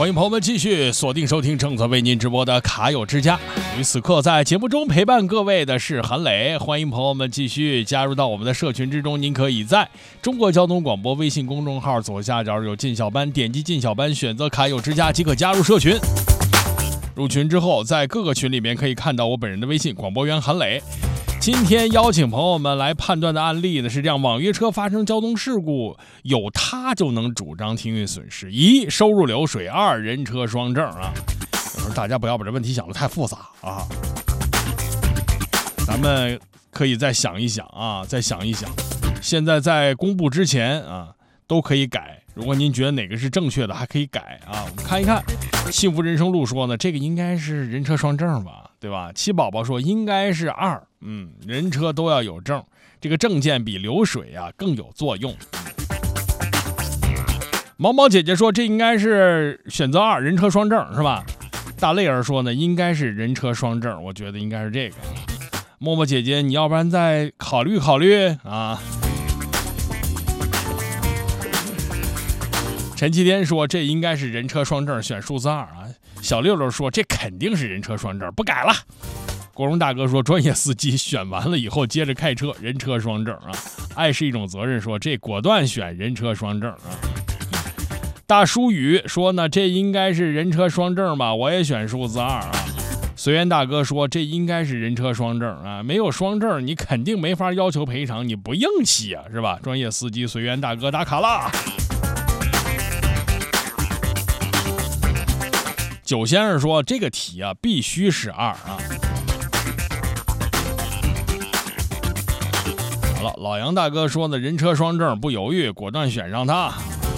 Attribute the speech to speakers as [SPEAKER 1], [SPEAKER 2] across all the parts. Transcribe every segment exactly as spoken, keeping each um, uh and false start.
[SPEAKER 1] 欢迎朋友们继续锁定收听正在为您直播的卡友之家。于此刻在节目中陪伴各位的是韩磊，欢迎朋友们继续加入到我们的社群之中。您可以在中国交通广播微信公众号左下角有进小班，点击进小班，选择卡友之家即可加入社群。入群之后，在各个群里面可以看到我本人的微信广播员韩磊。今天邀请朋友们来判断的案例呢是这样：网约车发生交通事故，有他就能主张停运损失。一、收入流水；二、人车双证啊。有时候大家不要把这问题想得太复杂啊，咱们可以再想一想啊，再想一想。现在在公布之前啊，都可以改。如果您觉得哪个是正确的，还可以改啊。我们看一看，幸福人生路说呢，这个应该是人车双证吧，对吧？七宝宝说应该是二，嗯，人车都要有证，这个证件比流水啊更有作用。毛毛姐姐说这应该是选择二，人车双证是吧？大泪儿说呢，应该是人车双证，我觉得应该是这个。默默姐姐，你要不然再考虑考虑啊。陈其天说这应该是人车双证，选数字二啊。小六六说这肯定是人车双证，不改了。国荣大哥说专业司机选完了以后接着开车，人车双证啊。爱是一种责任说这果断选人车双证啊。大叔宇说呢，这应该是人车双证吧，我也选数字二啊。随缘大哥说这应该是人车双证啊，没有双证你肯定没法要求赔偿，你不硬气啊，是吧？专业司机随缘大哥打卡啦。九先生说这个题啊必须是二啊。好了，老杨大哥说呢，人车双证不犹豫，果断选上它。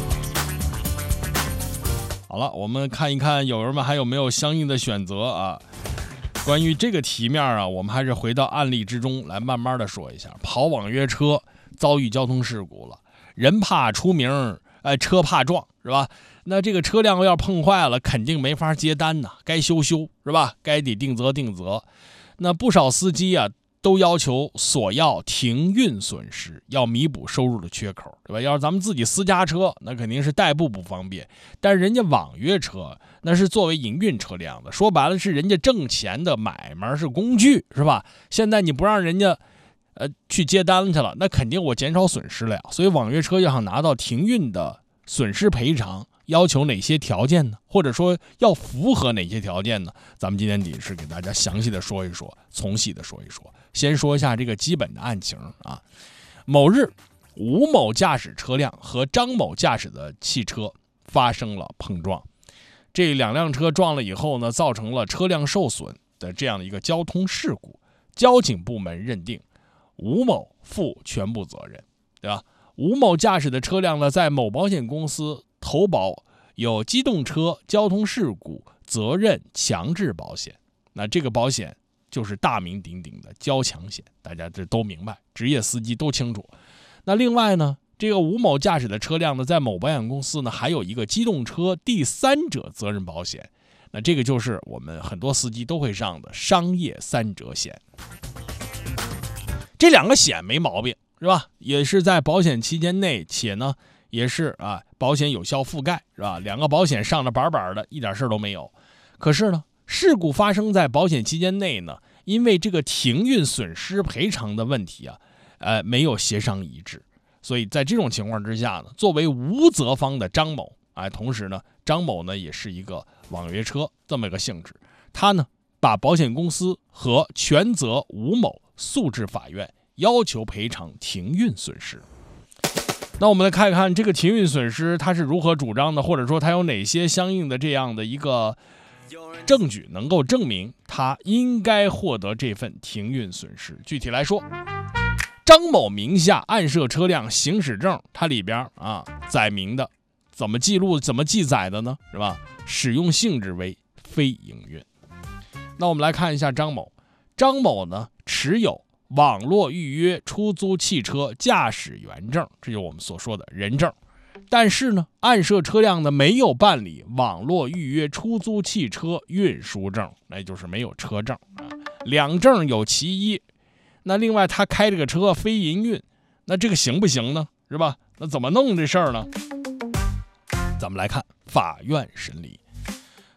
[SPEAKER 1] 好了，我们看一看友人们还有没有相应的选择啊。关于这个题面啊，我们还是回到案例之中来慢慢的说一下。跑网约车遭遇交通事故了，人怕出名，哎，车怕撞，是吧？那这个车辆要碰坏了，肯定没法接单呐，该修修是吧？该得定责定责。那不少司机啊，都要求索要停运损失，要弥补收入的缺口，对吧？要是咱们自己私家车，那肯定是代步不方便，但是人家网约车那是作为营运车辆的，说白了是人家挣钱的买卖，是工具，是吧？现在你不让人家呃去接单去了，那肯定我减少损失了呀。所以网约车要想拿到停运的损失赔偿，要求哪些条件呢？或者说要符合哪些条件呢？咱们今天得是给大家详细的说一说，从细的说一说。先说一下这个基本的案情啊。某日，吴某驾驶车辆和张某驾驶的汽车发生了碰撞，这两辆车撞了以后呢，造成了车辆受损的这样的一个交通事故。交警部门认定吴某负全部责任，对吧？吴某驾驶的车辆呢，在某保险公司投保有机动车交通事故责任强制保险，那这个保险就是大名鼎鼎的交强险，大家这都明白，职业司机都清楚。那另外呢，这个吴某驾驶的车辆呢，在某保险公司呢还有一个机动车第三者责任保险，那这个就是我们很多司机都会上的商业三者险。这两个险没毛病，是吧？也是在保险期间内，且呢也是啊保险有效覆盖，是吧？两个保险上的板板的，一点事都没有。可是呢，事故发生在保险期间内呢，因为这个停运损失赔偿的问题啊，呃，没有协商一致，所以在这种情况之下呢，作为无责方的张某，哎，同时呢，张某呢也是一个网约车这么一个性质，他呢把保险公司和全责吴某诉至法院，要求赔偿停运损失。那我们来看一看这个停运损失他是如何主张的，或者说他有哪些相应的这样的一个证据能够证明他应该获得这份停运损失。具体来说，张某名下暗设车辆行驶证，它里边啊载明的怎么记录怎么记载的呢，是吧？使用性质为非营运。那我们来看一下张某，张某呢持有网络预约出租汽车驾驶员证，这就是我们所说的人证。但是呢，暗设车辆呢没有办理网络预约出租汽车运输证，那就是没有车证啊。两证有其一，那另外他开这个车非营运，那这个行不行呢？是吧？那怎么弄这事儿呢？咱们来看法院审理。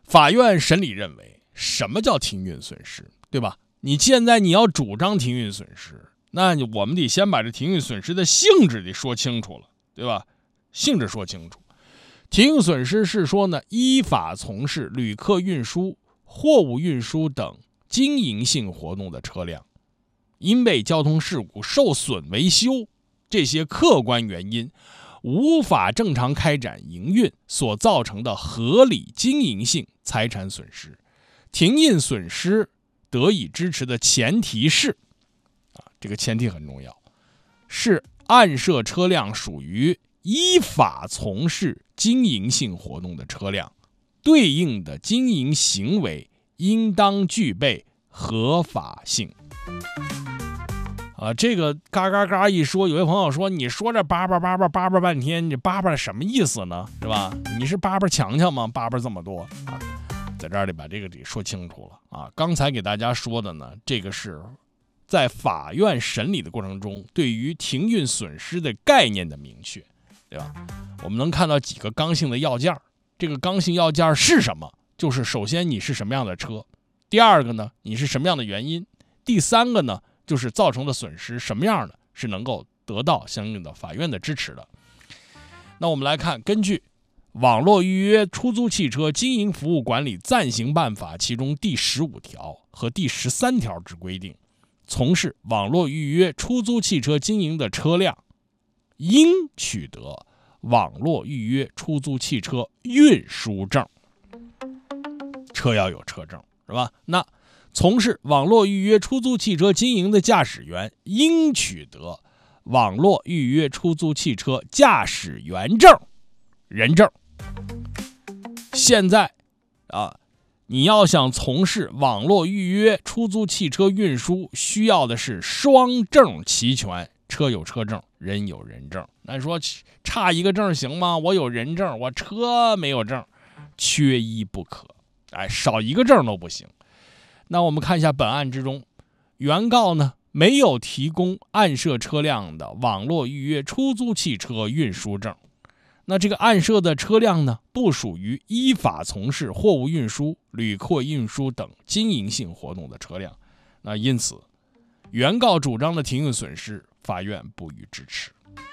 [SPEAKER 1] 法院审理认为，什么叫停运损失，对吧？你现在你要主张停运损失，那我们得先把这停运损失的性质得说清楚了，对吧？性质说清楚。停运损失是说呢，依法从事旅客运输、货物运输等经营性活动的车辆，因为交通事故受损维修这些客观原因，无法正常开展营运所造成的合理经营性财产损失。停运损失得以支持的前提是，啊，这个前提很重要，是案涉车辆属于依法从事经营性活动的车辆，对应的经营行为应当具备合法性。啊，这个嘎嘎嘎一说，有位朋友说，你说这叭叭叭叭叭叭半天，你叭叭什么意思呢？是吧？你是叭叭强强吗？叭叭这么多啊，在这儿得把这个得说清楚了啊。刚才给大家说的呢，这个是在法院审理的过程中，对于停运损失的概念的明确，对吧？我们能看到几个刚性的要件，这个刚性要件是什么？就是首先你是什么样的车，第二个呢，你是什么样的原因，第三个呢，就是造成的损失什么样的是能够得到相应的法院的支持的。那我们来看，根据《网络预约出租汽车经营服务管理暂行办法》其中第十五条和第十三条之规定，从事网络预约出租汽车经营的车辆应取得网络预约出租汽车运输证，车要有车证，是吧？那从事网络预约出租汽车经营的驾驶员应取得网络预约出租汽车驾驶员证、人证。现在啊，你要想从事网络预约出租汽车运输，需要的是双证齐全，车有车证，人有人证。那说差一个证行吗？我有人证，我车没有证，缺一不可。哎，少一个证都不行。那我们看一下本案之中，原告呢没有提供案涉车辆的网络预约出租汽车运输证，那这个案涉的车辆呢不属于依法从事货物运输、旅客运输等经营性活动的车辆，那因此原告主张的停运损失，法院不予支持。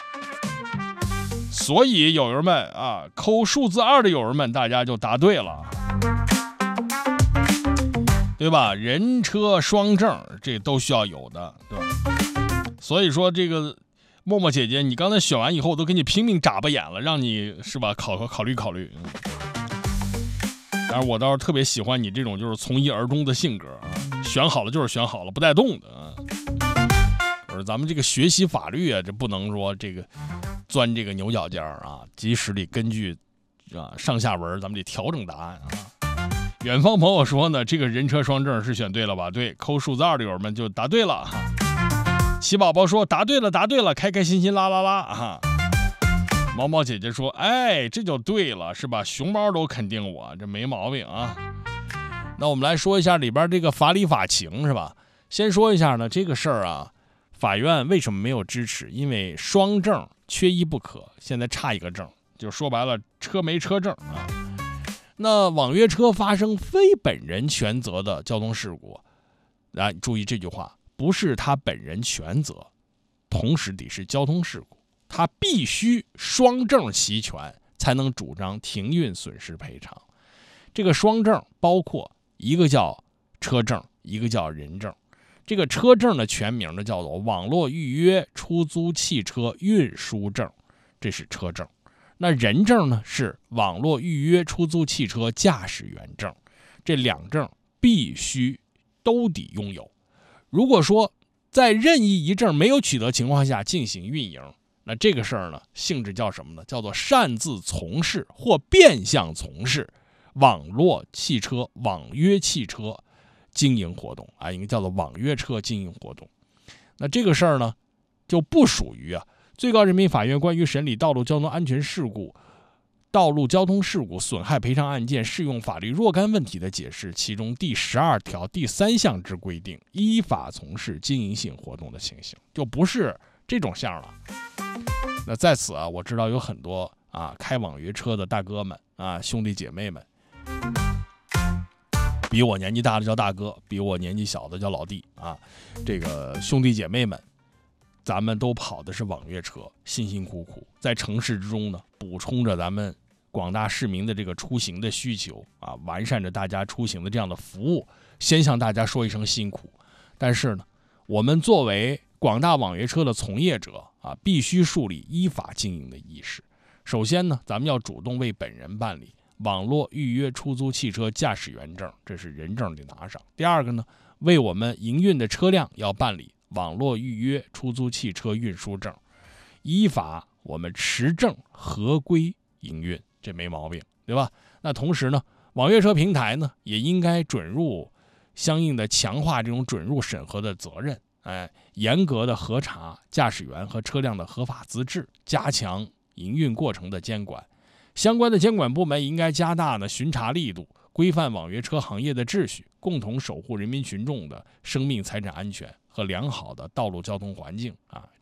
[SPEAKER 1] 所以友人们啊，扣数字二的友人们，大家就答对了，对吧？人车双证这都需要有的，对吧？所以说这个默默姐姐，你刚才选完以后，我都给你拼命眨巴眼了，让你是吧考考虑考虑。当然我倒是特别喜欢你这种就是从一而终的性格啊，选好了就是选好了，不带动的啊。我说咱们这个学习法律啊，这不能说这个钻这个牛角尖啊，及时得根据啊上下文，咱们得调整答案啊。远方朋友说呢，这个人车双证是选对了吧？对，扣数字二的友们就答对了。喜宝宝说答对了，答对了，开开心心啦啦啦啊！毛毛姐姐说，哎，这就对了，是吧？熊猫都肯定我，这没毛病啊。那我们来说一下里边这个法理法情，是吧？先说一下呢，这个事儿啊，法院为什么没有支持？因为双证缺一不可，现在差一个证，就说白了，车没车证啊。那网约车发生非本人全责的交通事故，来注意这句话，不是他本人全责，同时得是交通事故，他必须双证齐全才能主张停运损失赔偿。这个双证包括一个叫车证，一个叫人证。这个车证的全名呢叫做网络预约出租汽车运输证，这是车证。那人证呢是网络预约出租汽车驾驶员证，这两证必须都得拥有。如果说在任意一证没有取得情况下进行运营，那这个事儿呢性质叫什么呢？叫做擅自从事或变相从事网络汽车、网约汽车经营活动啊，应该叫做网约车经营活动。那这个事儿呢就不属于啊最高人民法院关于审理道路交通安全事故、道路交通事故损害赔偿案件适用法律若干问题的解释其中第十二条第三项之规定，依法从事经营性活动的情形，就不是这种项了。那在此啊，我知道有很多啊开网约车的大哥们啊兄弟姐妹们， 比我年纪大的叫大哥，比我年纪小的叫老弟啊。这个兄弟姐妹们，咱们都跑的是网约车，辛辛苦苦在城市之中呢，补充着咱们广大市民的这个出行的需求啊，完善着大家出行的这样的服务。先向大家说一声辛苦，但是呢，我们作为广大网约车的从业者啊，必须树立依法经营的意识。首先呢，咱们要主动为本人办理网络预约出租汽车驾驶员证，这是人证得拿上。第二个呢，为我们营运的车辆要办理网络预约出租汽车运输证，依法我们持证合规营运，这没毛病，对吧？那同时呢，网约车平台呢也应该准入相应的强化这种准入审核的责任，哎，严格的核查驾驶员和车辆的合法资质，加强营运过程的监管。相关的监管部门应该加大呢巡查力度，规范网约车行业的秩序，共同守护人民群众的生命财产安全和良好的道路交通环境啊，